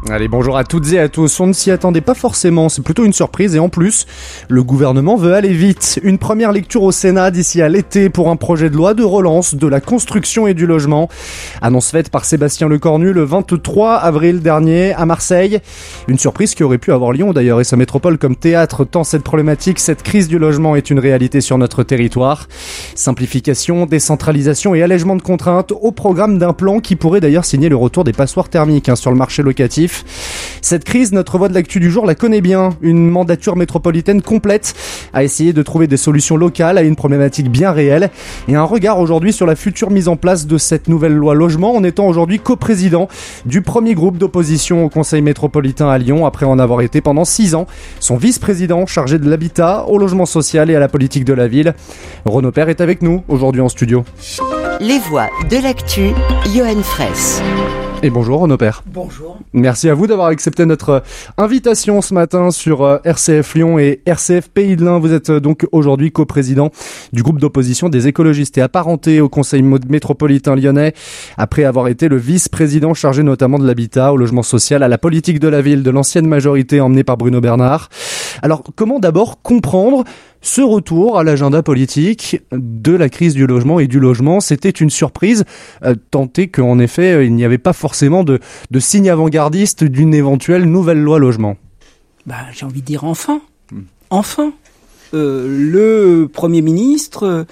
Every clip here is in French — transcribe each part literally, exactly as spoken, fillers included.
Allez, bonjour à toutes et à tous. On ne s'y attendait pas forcément, c'est plutôt une surprise et en plus, le gouvernement veut aller vite. Une première lecture au Sénat d'ici à l'été pour un projet de loi de relance de la construction et du logement. Annonce faite par Sébastien Lecornu le vingt-trois avril dernier à Marseille. Une surprise qui aurait pu avoir Lyon d'ailleurs et sa métropole comme théâtre tant cette problématique, cette crise du logement est une réalité sur notre territoire. Simplification, décentralisation et allègement de contraintes au programme d'un plan qui pourrait d'ailleurs signer le retour des passoires thermiques hein, sur le marché locatif. Cette crise, notre voix de l'actu du jour la connaît bien. Une mandature métropolitaine complète à essayer de trouver des solutions locales à une problématique bien réelle et un regard aujourd'hui sur la future mise en place de cette nouvelle loi logement en étant aujourd'hui coprésident du premier groupe d'opposition au Conseil métropolitain à Lyon après en avoir été pendant six ans son vice-président chargé de l'habitat, au logement social et à la politique de la ville. Renaud Père est avec nous aujourd'hui en studio. Les voix de l'actu, Johan Fraisse. Et bonjour Renaud Père. Bonjour. Merci à vous d'avoir accepté notre invitation ce matin sur R C F Lyon et R C F Pays de l'Ain. Vous êtes donc aujourd'hui coprésident du groupe d'opposition des écologistes et apparenté au Conseil métropolitain lyonnais après avoir été le vice-président chargé notamment de l'habitat, au logement social, à la politique de la ville de l'ancienne majorité emmenée par Bruno Bernard. Alors comment d'abord comprendre ce retour à l'agenda politique de la crise du logement et du logement? C'était une surprise, euh, tant est qu'en effet, il n'y avait pas forcément de, de signe avant-gardiste d'une éventuelle nouvelle loi logement. Bah, j'ai envie de dire enfin. Mmh. Enfin. Euh, le Premier ministre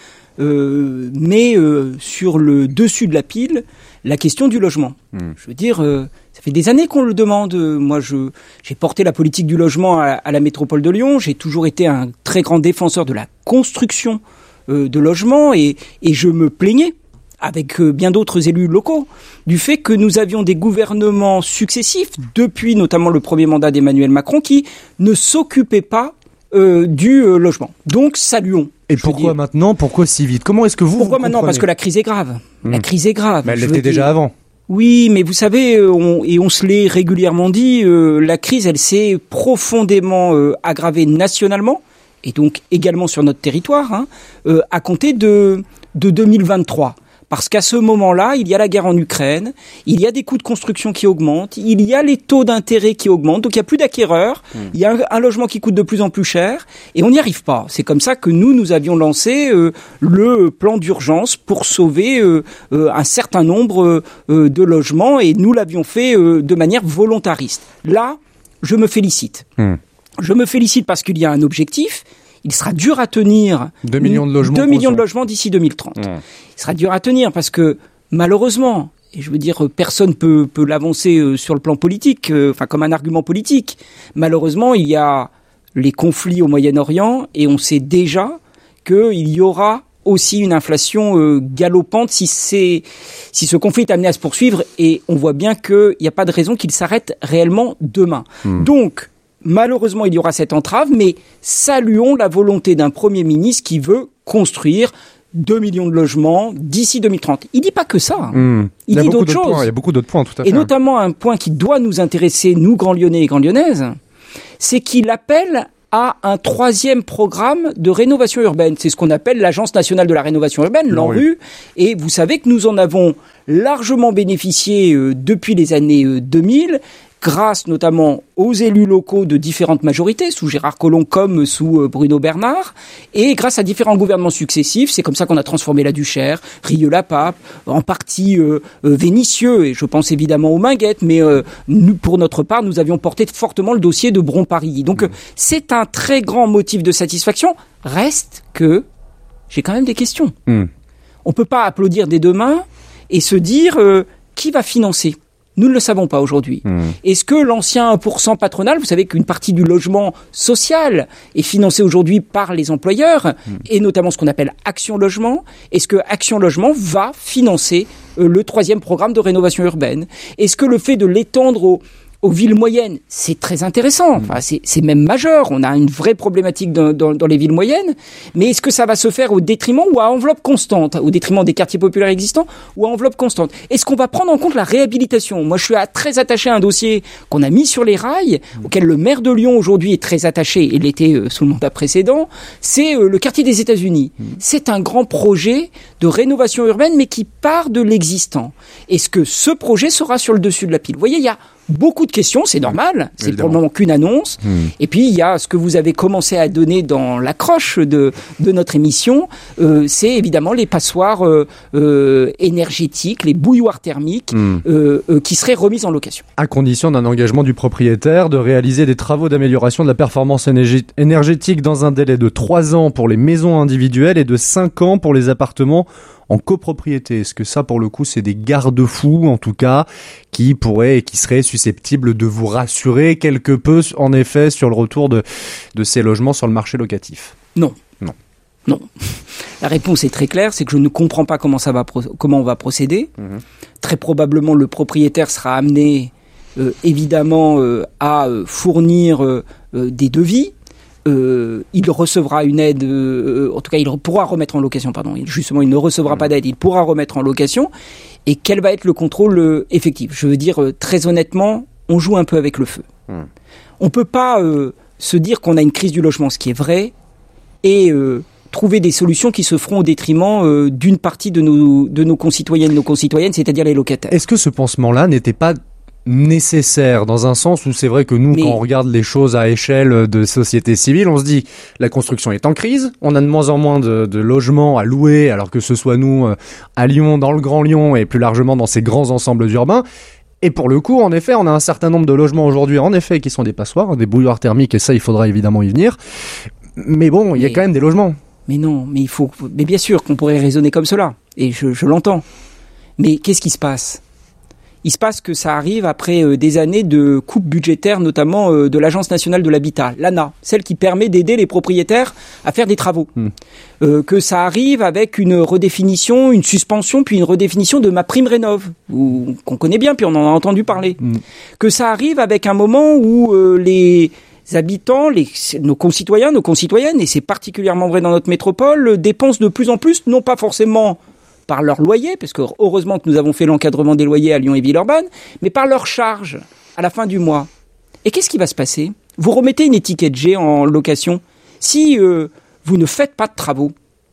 euh, met euh, sur le dessus de la pile la question du logement. Mmh. Je veux dire... Euh, Ça fait des années qu'on le demande. Moi, je, j'ai porté la politique du logement à, à la métropole de Lyon. J'ai toujours été un très grand défenseur de la construction euh, de logements et, et je me plaignais, avec euh, bien d'autres élus locaux, du fait que nous avions des gouvernements successifs, depuis notamment le premier mandat d'Emmanuel Macron, qui ne s'occupaient pas euh, du euh, logement. Donc, saluons. Et pourquoi maintenant ? Pourquoi si vite ? Comment est-ce que vous Pourquoi vous maintenant ? comprenez ? Parce que la crise est grave. Mmh. La crise est grave. Mais elle l'était déjà dire... avant. Oui, mais vous savez, on, et on se l'est régulièrement dit, euh, la crise, elle s'est profondément euh, aggravée nationalement, et donc également sur notre territoire, hein, euh, à compter de, de deux mille vingt-trois. Parce qu'à ce moment-là, il y a la guerre en Ukraine, il y a des coûts de construction qui augmentent, il y a les taux d'intérêt qui augmentent, donc il n'y a plus d'acquéreurs, mmh. il y a un, un logement qui coûte de plus en plus cher, et on n'y arrive pas. C'est comme ça que nous, nous avions lancé euh, le plan d'urgence pour sauver euh, euh, un certain nombre euh, de logements, et nous l'avions fait euh, de manière volontariste. Là, je me félicite. Mmh. Je me félicite parce qu'il y a un objectif. Il sera dur à tenir. deux millions de logements. deux millions de logements d'ici deux mille trente. Mmh. Il sera dur à tenir parce que, malheureusement, et je veux dire, personne peut, peut l'avancer sur le plan politique, euh, enfin, comme un argument politique. Malheureusement, il y a les conflits au Moyen-Orient et on sait déjà qu'il y aura aussi une inflation euh, galopante si, c'est, si ce conflit est amené à se poursuivre et on voit bien qu'il n'y a pas de raison qu'il s'arrête réellement demain. Mmh. Donc, malheureusement, il y aura cette entrave, mais saluons la volonté d'un Premier ministre qui veut construire deux millions de logements d'ici deux mille trente. Il ne dit pas que ça. Mmh. Il, il dit d'autres choses. Points, il y a beaucoup d'autres points, tout à fait. Et notamment un point qui doit nous intéresser, nous, Grands Lyonnais et Grands Lyonnaises, c'est qu'il appelle à un troisième programme de rénovation urbaine. C'est ce qu'on appelle l'Agence nationale de la rénovation urbaine, l'ANRU. Et vous savez que nous en avons largement bénéficié euh, depuis les années euh, deux mille, grâce notamment aux élus locaux de différentes majorités, sous Gérard Collomb comme sous Bruno Bernard, et grâce à différents gouvernements successifs. C'est comme ça qu'on a transformé la Duchère, Rieux-la-Pape, en partie euh, euh, Vénissieux, et je pense évidemment aux Minguettes, mais euh, nous, pour notre part, nous avions porté fortement le dossier de Bron-Paris. Donc mmh. c'est un très grand motif de satisfaction. Reste que j'ai quand même des questions. Mmh. On ne peut pas applaudir des deux mains et se dire euh, qui va financer ? Nous ne le savons pas aujourd'hui. Mmh. Est-ce que l'ancien un pour cent patronal, vous savez qu'une partie du logement social est financée aujourd'hui par les employeurs, mmh. et notamment ce qu'on appelle Action Logement, est-ce que Action Logement va financer euh, le troisième programme de rénovation urbaine ? Est-ce que le fait de l'étendre aux aux villes moyennes, c'est très intéressant, enfin, c'est, c'est même majeur, on a une vraie problématique dans, dans, dans les villes moyennes, mais est-ce que ça va se faire au détriment ou à enveloppe constante, au détriment des quartiers populaires existants ou à enveloppe constante ? Est-ce qu'on va prendre en compte la réhabilitation ? Moi, je suis très attaché à un dossier qu'on a mis sur les rails, auquel le maire de Lyon aujourd'hui est très attaché, et l'était euh, sous le mandat précédent, c'est euh, le quartier des États-Unis. Mmh. C'est un grand projet de rénovation urbaine, mais qui part de l'existant. Est-ce que ce projet sera sur le dessus de la pile ? Vous voyez, il y a beaucoup de questions, c'est normal, c'est Évidemment. pour le moment qu'une annonce. Mmh. Et puis il y a ce que vous avez commencé à donner dans l'accroche de, de notre émission, euh, c'est évidemment les passoires euh, euh, énergétiques, les bouilloires thermiques mmh. euh, euh, qui seraient remises en location. À condition d'un engagement du propriétaire de réaliser des travaux d'amélioration de la performance énergie- énergétique dans un délai de trois ans pour les maisons individuelles et de cinq ans pour les appartements en copropriété. Est-ce que ça, pour le coup, c'est des garde-fous, en tout cas, qui pourraient et qui seraient susceptibles de vous rassurer quelque peu, en effet, sur le retour de, de ces logements sur le marché locatif ? Non. Non. Non. La réponse est très claire, c'est que je ne comprends pas comment ça va, pro- comment on va procéder. Mmh. Très probablement, le propriétaire sera amené, euh, évidemment, euh, à euh, fournir euh, euh, des devis. Euh, il recevra une aide, euh, en tout cas il pourra remettre en location, pardon, justement il ne recevra mmh. pas d'aide, il pourra remettre en location, et quel va être le contrôle euh, effectif ? Je veux dire, euh, très honnêtement, on joue un peu avec le feu. Mmh. On ne peut pas euh, se dire qu'on a une crise du logement, ce qui est vrai, et euh, trouver des solutions qui se feront au détriment euh, d'une partie de nos, de nos concitoyennes, nos concitoyennes, c'est-à-dire les locataires. Est-ce que ce pansement-là n'était pas nécessaire, dans un sens où c'est vrai que nous, mais... quand on regarde les choses à échelle de société civile, on se dit la construction est en crise, on a de moins en moins de, de logements à louer, alors que ce soit nous à Lyon, dans le Grand Lyon et plus largement dans ces grands ensembles urbains. Et pour le coup, en effet, on a un certain nombre de logements aujourd'hui, en effet, qui sont des passoires, des bouilloires thermiques, et ça, il faudra évidemment y venir. Mais bon, il y a quand même des logements. Mais non, mais il faut, mais bien sûr qu'on pourrait raisonner comme cela, et je, je l'entends. Mais qu'est-ce qui se passe ? Il se passe que ça arrive après euh, des années de coupes budgétaires, notamment euh, de l'Agence nationale de l'habitat, l'A N A, celle qui permet d'aider les propriétaires à faire des travaux. Mmh. Euh, que ça arrive avec une redéfinition, une suspension, puis une redéfinition de ma prime rénov, ou, qu'on connaît bien, puis on en a entendu parler. Mmh. Que ça arrive avec un moment où euh, les habitants, les, nos concitoyens, nos concitoyennes, et c'est particulièrement vrai dans notre métropole, dépensent de plus en plus, non pas forcément par leur loyer, parce que heureusement que nous avons fait l'encadrement des loyers à Lyon et Villeurbanne, mais par leur charge à la fin du mois. Et qu'est-ce qui va se passer ? Vous remettez une étiquette G en location. Si euh, vous ne faites pas de travaux,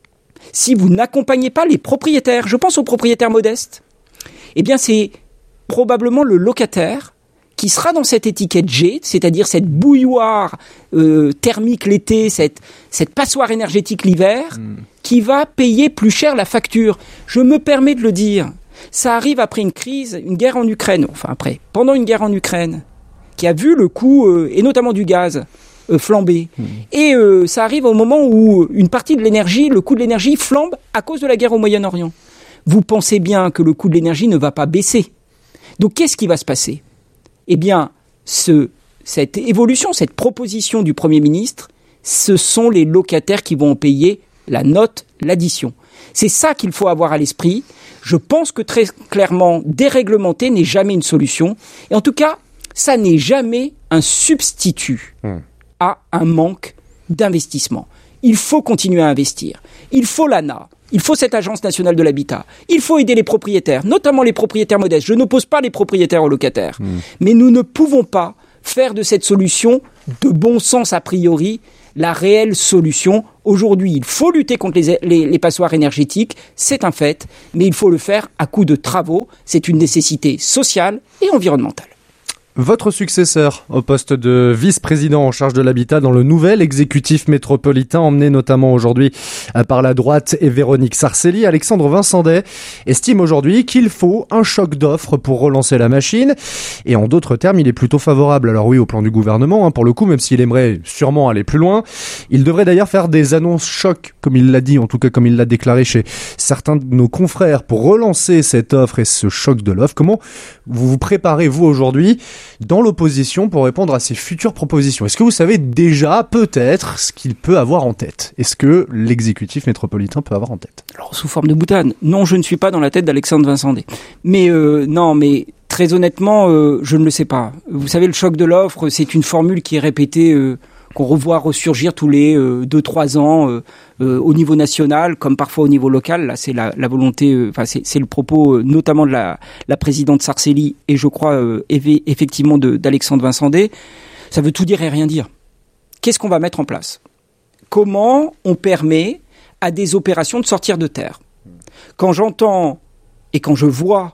si vous n'accompagnez pas les propriétaires, je pense aux propriétaires modestes, eh bien c'est probablement le locataire qui sera dans cette étiquette G, c'est-à-dire cette bouilloire euh, thermique l'été, cette, cette passoire énergétique l'hiver, mmh. qui va payer plus cher la facture. Je me permets de le dire. Ça arrive après une crise, une guerre en Ukraine, enfin après, pendant une guerre en Ukraine, qui a vu le coût, euh, et notamment du gaz, euh, flamber. Mmh. Et euh, ça arrive au moment où une partie de l'énergie, le coût de l'énergie flambe à cause de la guerre au Moyen-Orient. Vous pensez bien que le coût de l'énergie ne va pas baisser. Donc qu'est-ce qui va se passer ? Eh bien, ce, cette évolution, cette proposition du Premier ministre, ce sont les locataires qui vont en payer la note, l'addition. C'est ça qu'il faut avoir à l'esprit. Je pense que très clairement, déréglementer n'est jamais une solution. Et en tout cas, ça n'est jamais un substitut mmh. à un manque d'investissement. Il faut continuer à investir. Il faut l'A N A. Il faut cette agence nationale de l'habitat. Il faut aider les propriétaires, notamment les propriétaires modestes. Je n'oppose pas les propriétaires aux locataires. Mmh. Mais nous ne pouvons pas faire de cette solution, de bon sens a priori, la réelle solution. Aujourd'hui, il faut lutter contre les, les, les passoires énergétiques, c'est un fait, mais il faut le faire à coup de travaux. C'est une nécessité sociale et environnementale. Votre successeur au poste de vice-président en charge de l'habitat dans le nouvel exécutif métropolitain, emmené notamment aujourd'hui par la droite et Véronique Sarcelli, Alexandre Vincendet, estime aujourd'hui qu'il faut un choc d'offres pour relancer la machine. Et en d'autres termes, il est plutôt favorable, alors oui, au plan du gouvernement, hein, pour le coup, même s'il aimerait sûrement aller plus loin. Il devrait d'ailleurs faire des annonces chocs, comme il l'a dit, en tout cas comme il l'a déclaré chez certains de nos confrères, pour relancer cette offre et ce choc de l'offre. Comment vous vous préparez, vous, aujourd'hui, dans l'opposition pour répondre à ces futures propositions? Est-ce que vous savez déjà peut-être ce qu'il peut avoir en tête? Est-ce que l'exécutif métropolitain peut avoir en tête? Alors, sous forme de boutade, non, je ne suis pas dans la tête d'Alexandre Vincendet. Mais euh, non, mais très honnêtement, euh, je ne le sais pas. Vous savez, le choc de l'offre, c'est une formule qui est répétée, euh, qu'on revoit ressurgir tous les euh, deux trois ans euh, euh, au niveau national, comme parfois au niveau local. Là, c'est la, la volonté, euh, enfin, c'est, c'est le propos euh, notamment de la, la présidente Sarcelli et je crois euh, éve- effectivement de, d'Alexandre Vincendet. Ça veut tout dire et rien dire. Qu'est-ce qu'on va mettre en place? Comment on permet à des opérations de sortir de terre? Quand j'entends et quand je vois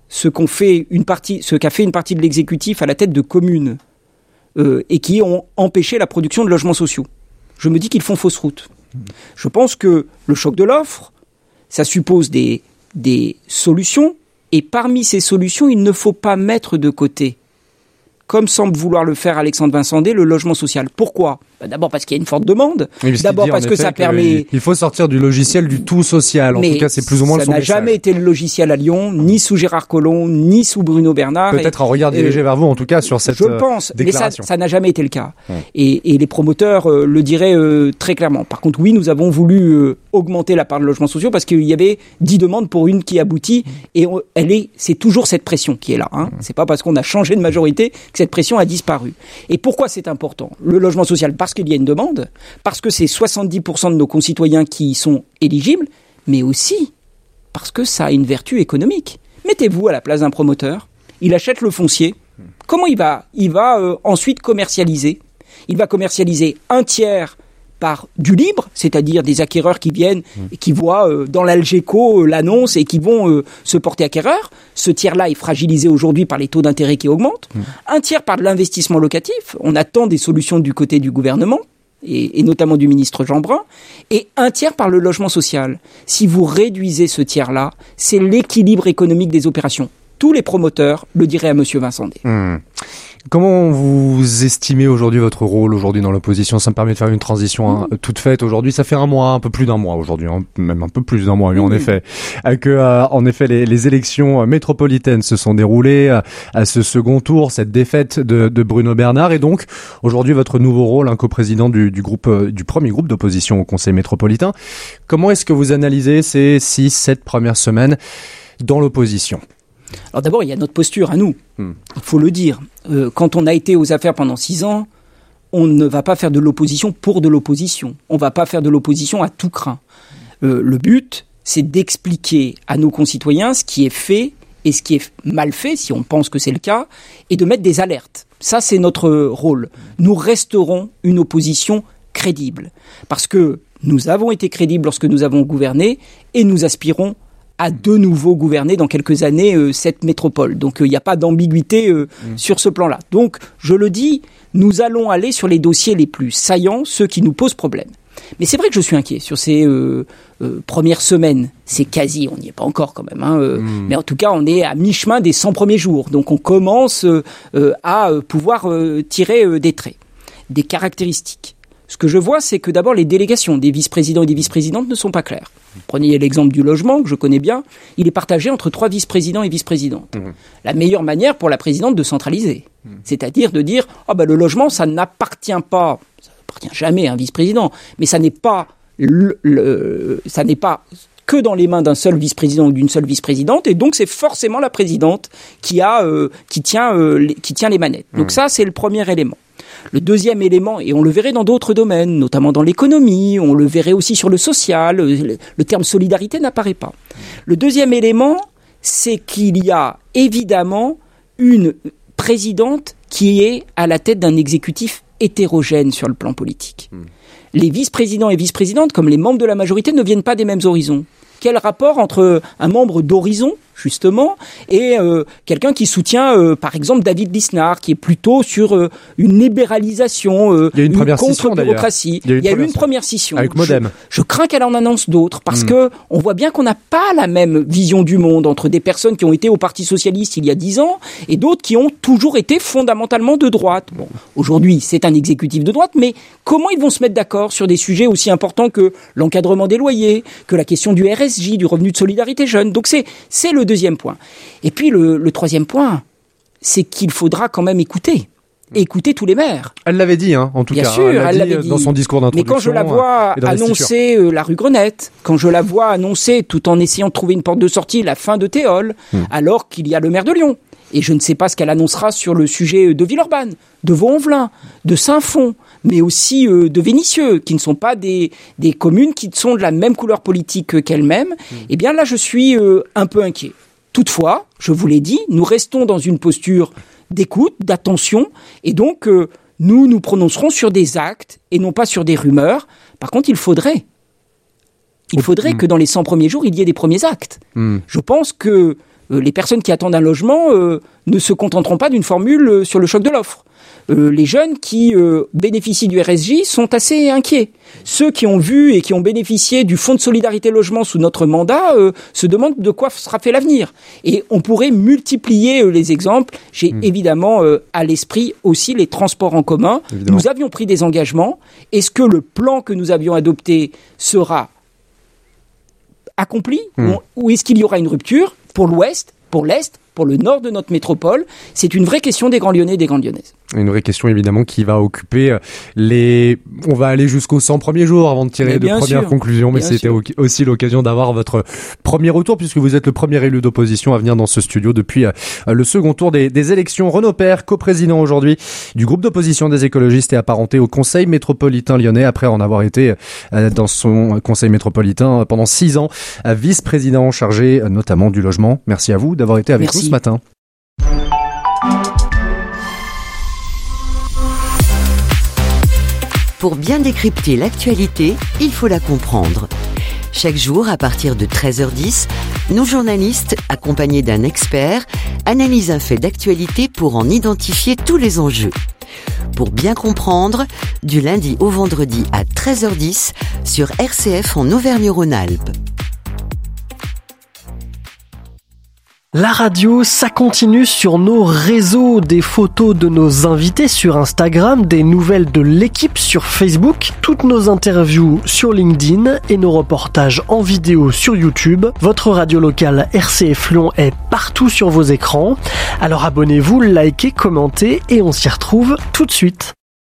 ce qu'on fait une partie, ce qu'a fait une partie de l'exécutif à la tête de communes euh, et qui ont empêché la production de logements sociaux. Je me dis qu'ils font fausse route. Je pense que le choc de l'offre, ça suppose des, des solutions, et parmi ces solutions, il ne faut pas mettre de côté, comme semble vouloir le faire Alexandre Vincendé, le logement social. Pourquoi ? Bah d'abord parce qu'il y a une forte demande. Oui, d'abord parce que ça que permet... Il faut sortir du logiciel du tout social. En Mais tout cas, c'est plus ou moins le son message. Ça n'a jamais été le logiciel à Lyon, ni sous Gérard Collomb, ni sous Bruno Bernard. Peut-être et, un regard dirigé euh, vers vous, en tout cas, sur cette je pense, déclaration. Mais ça, ça n'a jamais été le cas. Hum. Et, et les promoteurs euh, le diraient euh, très clairement. Par contre, oui, nous avons voulu euh, augmenter la part de logements sociaux parce qu'il y avait dix demandes pour une qui aboutit. Et on, elle est, c'est toujours cette pression qui est là. Hein. Hum. C'est pas parce qu'on a changé de majorité que cette pression a disparu. Et pourquoi c'est important ? Le logement social, parce qu'il y a une demande, parce que c'est soixante-dix pour cent de nos concitoyens qui y sont éligibles, mais aussi parce que ça a une vertu économique. Mettez-vous à la place d'un promoteur, il achète le foncier, comment il va ? Il va euh, ensuite commercialiser. Il va commercialiser un tiers par du libre, c'est-à-dire des acquéreurs qui viennent et qui voient euh, dans l'Algeco euh, l'annonce et qui vont euh, se porter acquéreurs. Ce tiers-là est fragilisé aujourd'hui par les taux d'intérêt qui augmentent. Mmh. Un tiers par de l'investissement locatif. On attend des solutions du côté du gouvernement et, et notamment du ministre Jean Brun. Et un tiers par le logement social. Si vous réduisez ce tiers-là, c'est l'équilibre économique des opérations. Tous les promoteurs le diraient à monsieur Vincendé. Mmh. Comment vous estimez aujourd'hui votre rôle aujourd'hui dans l'opposition ? Ça me permet de faire une transition hein, mmh. toute faite aujourd'hui. Ça fait un mois, un peu plus d'un mois aujourd'hui, hein, même un peu plus d'un mois, oui, mmh. en effet. Euh, que, euh, en effet, les, les élections métropolitaines se sont déroulées euh, à ce second tour, cette défaite de, de Bruno Bernard, et donc aujourd'hui votre nouveau rôle, hein, coprésident du, du groupe, euh, du premier groupe d'opposition au Conseil métropolitain. Comment est-ce que vous analysez ces six, sept premières semaines dans l'opposition ? Alors d'abord, il y a notre posture à nous, hmm. il faut le dire. Euh, quand on a été aux affaires pendant six ans, on ne va pas faire de l'opposition pour de l'opposition. On ne va pas faire de l'opposition à tout craint. Euh, le but, c'est d'expliquer à nos concitoyens ce qui est fait et ce qui est mal fait, si on pense que c'est le cas, et de mettre des alertes. Ça, c'est notre rôle. Nous resterons une opposition crédible. Parce que nous avons été crédibles lorsque nous avons gouverné et nous aspirons à de nouveau gouverner dans quelques années euh, cette métropole. Donc il euh, n'y a pas d'ambiguïté euh, mmh. sur ce plan-là. Donc je le dis, nous allons aller sur les dossiers les plus saillants, ceux qui nous posent problème. Mais c'est vrai que je suis inquiet sur ces euh, euh, premières semaines. C'est quasi, on n'y est pas encore quand même. Hein, euh, mmh. Mais en tout cas, on est à mi-chemin des cent premiers jours. Donc on commence euh, euh, à euh, pouvoir euh, tirer euh, des traits, des caractéristiques. Ce que je vois, c'est que d'abord, les délégations des vice-présidents et des vice-présidentes ne sont pas claires. Prenez l'exemple du logement, que je connais bien. Il est partagé entre trois vice-présidents et vice-présidentes. Mmh. La meilleure manière pour la présidente de centraliser. Mmh. C'est-à-dire de dire, oh ben, le logement, ça n'appartient pas, ça n'appartient jamais à un vice-président, mais ça n'est pas, le, le, ça n'est pas que dans les mains d'un seul vice-président ou d'une seule vice-présidente, et donc c'est forcément la présidente qui, a, euh, qui, tient, euh, les, qui tient les manettes. Mmh. Donc ça, c'est le premier élément. Le deuxième élément, et on le verrait dans d'autres domaines, notamment dans l'économie, on le verrait aussi sur le social, le, le terme solidarité n'apparaît pas. Le deuxième élément, c'est qu'il y a évidemment une présidente qui est à la tête d'un exécutif hétérogène sur le plan politique. Mmh. Les vice-présidents et vice-présidentes, comme les membres de la majorité, ne viennent pas des mêmes horizons. Quel rapport entre un membre d'Horizon, justement, et euh, quelqu'un qui soutient, euh, par exemple, David Lisnard, qui est plutôt sur euh, une libéralisation, euh, Il y a une, une contre-bureaucratie. Il y a, Il y a eu une première scission. Avec Modem. Je, je crains qu'elle en annonce d'autres, parce mmh. que on voit bien qu'on n'a pas la même vision du monde entre des personnes qui ont été au Parti Socialiste il y a dix ans et d'autres qui ont toujours été fondamentalement de droite. Bon, aujourd'hui, c'est un exécutif de droite, mais comment ils vont se mettre d'accord sur des sujets aussi importants que l'encadrement des loyers, que la question du R S J, du revenu de solidarité jeune. Donc c'est, c'est le deuxième point. Et puis le, le troisième point, c'est qu'il faudra quand même écouter. Écouter tous les maires. Elle l'avait dit, hein, en tout Bien cas. sûr, elle, elle dit l'avait dit dans son discours d'introduction. Mais quand je la vois annoncer euh, la rue Grenette, quand je la vois annoncer, tout en essayant de trouver une porte de sortie, la fin de Théol, hum. alors qu'il y a le maire de Lyon. Et je ne sais pas ce qu'elle annoncera sur le sujet de Villeurbanne, de Vaux-en-Velin, de Saint-Fond, mais aussi euh, de Vénissieux, qui ne sont pas des, des communes qui sont de la même couleur politique qu'elles-mêmes. Mmh. Eh bien là, je suis euh, un peu inquiet. Toutefois, je vous l'ai dit, nous restons dans une posture d'écoute, d'attention, et donc euh, nous nous prononcerons sur des actes et non pas sur des rumeurs. Par contre, il faudrait, il faudrait mmh. que dans les cent premiers jours, il y ait des premiers actes. Mmh. Je pense que Euh, les personnes qui attendent un logement euh, ne se contenteront pas d'une formule euh, sur le choc de l'offre. Euh, les jeunes qui euh, bénéficient du R S J sont assez inquiets. Ceux qui ont vu et qui ont bénéficié du Fonds de solidarité logement sous notre mandat euh, se demandent de quoi sera fait l'avenir. Et on pourrait multiplier euh, les exemples. J'ai mmh. évidemment euh, à l'esprit aussi les transports en commun. Évidemment. Nous avions pris des engagements. Est-ce que le plan que nous avions adopté sera accompli mmh. ou, ou est-ce qu'il y aura une rupture pour l'Ouest, pour l'Est, pour le nord de notre métropole? C'est une vraie question des Grands Lyonnais et des Grandes Lyonnaises. Une vraie question évidemment qui va occuper les... On va aller jusqu'aux cent premiers jours avant de tirer de premières sûr. conclusions, mais bien c'était sûr. aussi l'occasion d'avoir votre premier retour puisque vous êtes le premier élu d'opposition à venir dans ce studio depuis le second tour des, des élections. Renaud Père, coprésident aujourd'hui du groupe d'opposition des écologistes et apparenté au Conseil métropolitain lyonnais après en avoir été dans son Conseil métropolitain pendant six ans, vice-président chargé notamment du logement. Merci à vous d'avoir été avec Merci. nous ce matin. Pour bien décrypter l'actualité, il faut la comprendre. Chaque jour, à partir de treize heures dix, nos journalistes, accompagnés d'un expert, analysent un fait d'actualité pour en identifier tous les enjeux. Pour bien comprendre, du lundi au vendredi à treize heures dix sur R C F en Auvergne-Rhône-Alpes. La radio, ça continue sur nos réseaux, des photos de nos invités sur Instagram, des nouvelles de l'équipe sur Facebook, toutes nos interviews sur LinkedIn et nos reportages en vidéo sur YouTube. Votre radio locale R C F Lyon est partout sur vos écrans. Alors abonnez-vous, likez, commentez et on s'y retrouve tout de suite.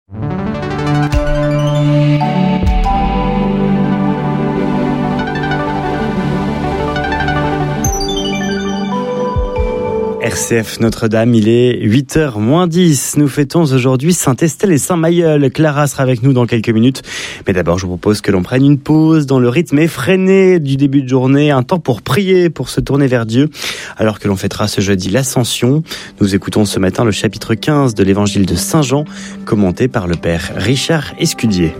R C F Notre-Dame, il est huit heures moins dix. Nous fêtons aujourd'hui Saint-Estelle et Saint-Mailleul. Clara sera avec nous dans quelques minutes. Mais d'abord, je vous propose que l'on prenne une pause dans le rythme effréné du début de journée. Un temps pour prier, pour se tourner vers Dieu. Alors que l'on fêtera ce jeudi l'Ascension. Nous écoutons ce matin le chapitre quinze de l'Évangile de Saint Jean, commenté par le Père Richard Escudier.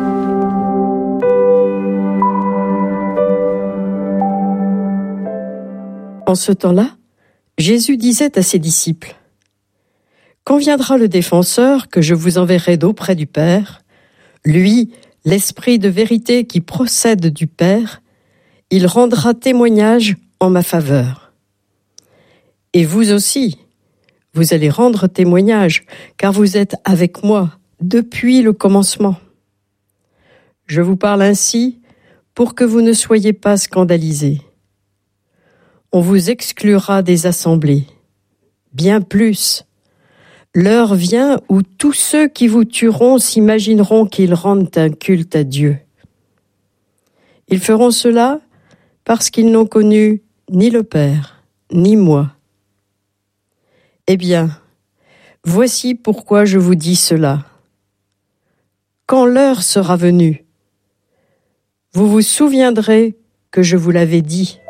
En ce temps-là, Jésus disait à ses disciples : « Quand viendra le défenseur que je vous enverrai d'auprès du Père, lui, l'Esprit de vérité qui procède du Père, il rendra témoignage en ma faveur. Et vous aussi, vous allez rendre témoignage, car vous êtes avec moi depuis le commencement. Je vous parle ainsi pour que vous ne soyez pas scandalisés. On vous exclura des assemblées. Bien plus, l'heure vient où tous ceux qui vous tueront s'imagineront qu'ils rendent un culte à Dieu. Ils feront cela parce qu'ils n'ont connu ni le Père, ni moi. Eh bien, voici pourquoi je vous dis cela. Quand l'heure sera venue, vous vous souviendrez que je vous l'avais dit.